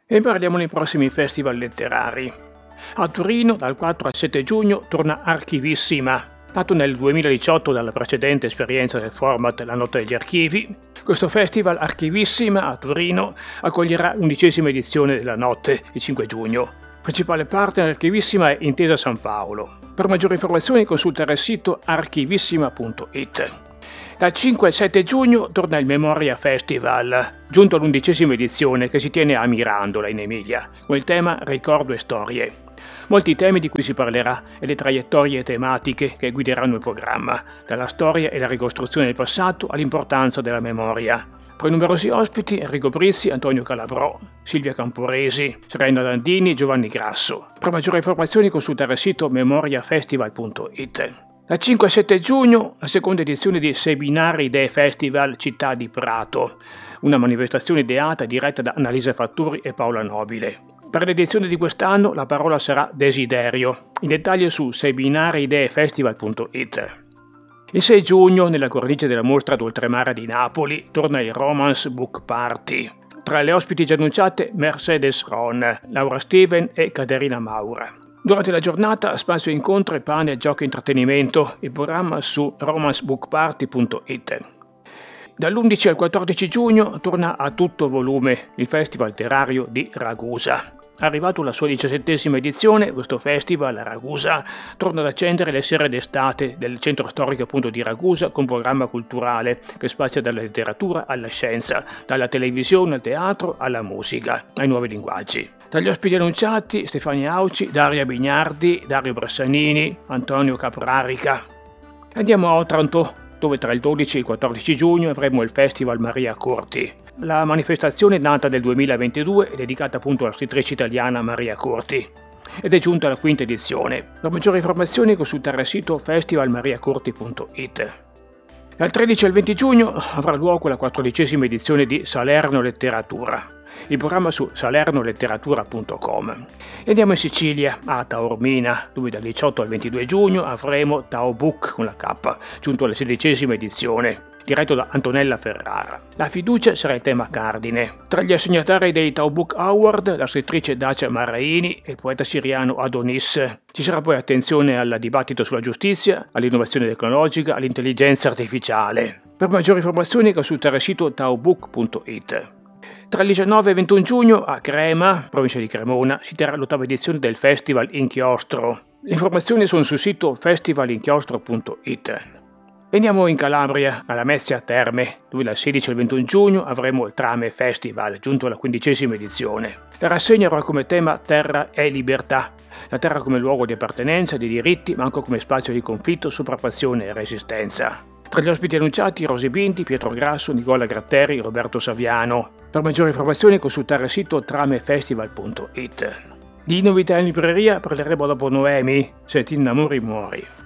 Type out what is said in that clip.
E parliamo dei prossimi festival letterari. A Torino dal 4 al 7 giugno torna Archivissima. Nato nel 2018 dalla precedente esperienza del format La Notte degli Archivi, questo festival Archivissima a Torino accoglierà l'11ª edizione della Notte, il 5 giugno. Principale partner Archivissima è Intesa San Paolo. Per maggiori informazioni consultare il sito archivissima.it. Dal 5 al 7 giugno torna il Memoria Festival, giunto all'11ª edizione che si tiene a Mirandola in Emilia, con il tema Ricordo e Storie. Molti temi di cui si parlerà e le traiettorie tematiche che guideranno il programma, dalla storia e la ricostruzione del passato all'importanza della memoria. Tra i numerosi ospiti Enrico Brizzi, Antonio Calabrò, Silvia Camporesi, Serena Dandini e Giovanni Grasso. Per maggiori informazioni consultare il sito memoriafestival.it. Dal 5 al 7 giugno la seconda edizione di Seminari Idee Festival Città di Prato, una manifestazione ideata e diretta da Annalisa Fatturi e Paola Nobile. Per l'edizione di quest'anno la parola sarà desiderio, in dettaglio su seminariideefestival.it. Il 6 giugno, nella cornice della mostra d'oltremare di Napoli, torna il Romance Book Party. Tra le ospiti già annunciate Mercedes Ron, Laura Steven e Caterina Maura. Durante la giornata spazio incontro e panel giochi e intrattenimento, il programma su romancebookparty.it. Dall'11 al 14 giugno torna a tutto volume il Festival Letterario di Ragusa. Arrivato alla sua 17ª edizione, questo festival a Ragusa torna ad accendere le sere d'estate del centro storico appunto di Ragusa con programma culturale che spazia dalla letteratura alla scienza, dalla televisione al teatro alla musica, ai nuovi linguaggi. Tra gli ospiti annunciati Stefania Auci, Daria Bignardi, Dario Brassanini, Antonio Caprarica. Andiamo a Otranto, dove tra il 12 e il 14 giugno avremo il Festival Maria Corti. La manifestazione è nata nel 2022 è dedicata appunto alla scrittrice italiana Maria Corti ed è giunta alla 5ª edizione. Per maggiori informazioni consultare il sito festivalmariacorti.it. Dal 13 al 20 giugno avrà luogo la 14ª edizione di Salerno Letteratura, il programma su salernoletteratura.com. E andiamo in Sicilia, a Taormina, dove dal 18 al 22 giugno avremo Tao Book con la K, giunto alla 16ª edizione, diretto da Antonella Ferrara. La fiducia sarà il tema cardine. Tra gli assegnatari dei Tao Book Award, la scrittrice Dacia Maraini e il poeta siriano Adonis. Ci sarà poi attenzione al dibattito sulla giustizia, all'innovazione tecnologica, all'intelligenza artificiale. Per maggiori informazioni consultare il sito taobook.it. Tra il 19 e il 21 giugno a Crema, provincia di Cremona, si terrà l'8ª edizione del Festival Inchiostro. Le informazioni sono sul sito festivalinchiostro.it. Andiamo in Calabria, alla Mezzia Terme, dove dal 16 al 21 giugno avremo il Trame Festival, giunto alla 15ª edizione. La rassegna avrà come tema Terra e Libertà. La terra come luogo di appartenenza, di diritti, ma anche come spazio di conflitto, sopraffazione e resistenza. Tra gli ospiti annunciati Rosy Binti, Pietro Grasso, Nicola Gratteri, Roberto Saviano. Per maggiori informazioni consultare il sito tramefestival.it. Di novità in libreria parleremo dopo Noemi, Se ti innamori muori.